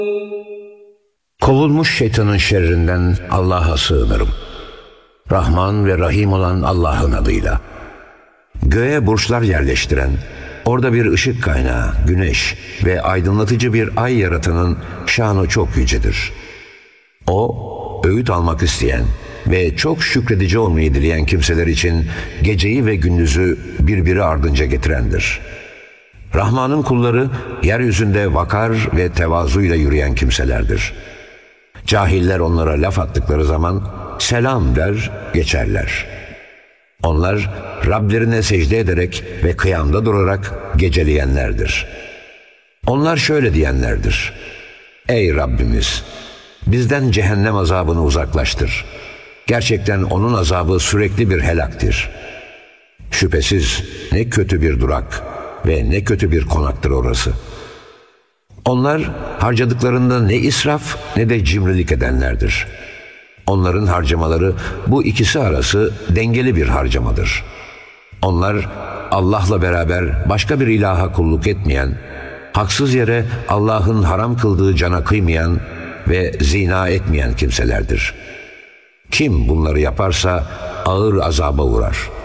Kovulmuş şeytanın şerrinden Allah'a sığınırım. Rahman ve Rahim olan Allah'ın adıyla. Göğe burçlar yerleştiren, orada bir ışık kaynağı, güneş ve aydınlatıcı bir ay yaratanın şanı çok yücedir. O, öğüt almak isteyen ve çok şükredici olmayı dileyen kimseler için geceyi ve gündüzü birbiri ardınca getirendir. Rahman'ın kulları yeryüzünde vakar ve tevazuyla yürüyen kimselerdir. Cahiller onlara laf attıkları zaman selam der geçerler. Onlar Rablerine secde ederek ve kıyamda durarak geceleyenlerdir. Onlar şöyle diyenlerdir: Ey Rabbimiz! Bizden cehennem azabını uzaklaştır. Gerçekten onun azabı sürekli bir helaktir. Şüphesiz ne kötü bir durak ve ne kötü bir konaktır orası. Onlar harcadıklarında ne israf ne de cimrilik edenlerdir. Onların harcamaları bu ikisi arası dengeli bir harcamadır. Onlar Allah'la beraber başka bir ilaha kulluk etmeyen, haksız yere Allah'ın haram kıldığı cana kıymayan ve zina etmeyen kimselerdir. Kim bunları yaparsa ağır azaba uğrar.